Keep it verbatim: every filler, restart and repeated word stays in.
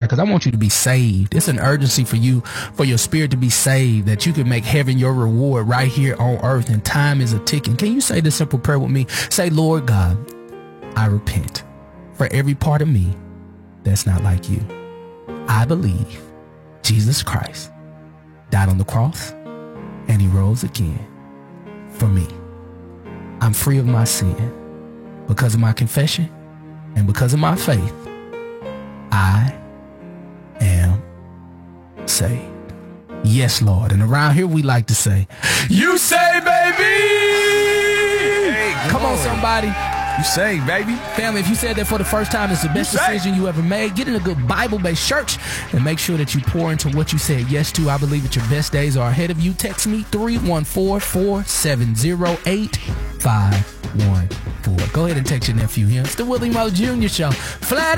because I want you to be saved. It's an urgency for you, for your spirit to be saved, that you can make heaven your reward right here on earth, and time is a ticking. Can you say this simple prayer with me? Say, Lord God, I repent for every part of me that's not like you. I believe Jesus Christ died on the cross and he rose again for me. I'm free of my sin because of my confession and because of my faith. I am saved. Yes, Lord. And around here we like to say, you say, baby. Hey, come on, Lord. somebody. You saved, baby. Family, if you said that for the first time, it's the best You decision you ever made. Get in a good Bible-based church and make sure that you pour into what you said yes to. I believe that your best days are ahead of you. Text me three one four, four seven zero, eight five one four. Go ahead and text your nephew here. It's the Willie Moe Junior Show. Flat